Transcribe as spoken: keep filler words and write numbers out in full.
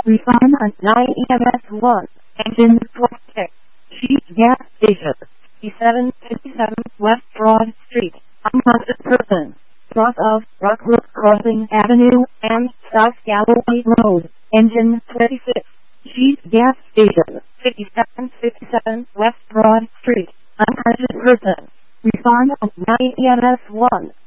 Refine on nine E M S one. Engine Protect. Sheet Gas Station. seven fifty-seven West Broad Street. Unconscious person. Cross of Rockbrook Crossing Avenue and South Galloway Road. Engine twenty-six. Sheet Gas Station. fifty-seven fifty-seven West Broad Street. Unconscious person. Refine on nine E M S one.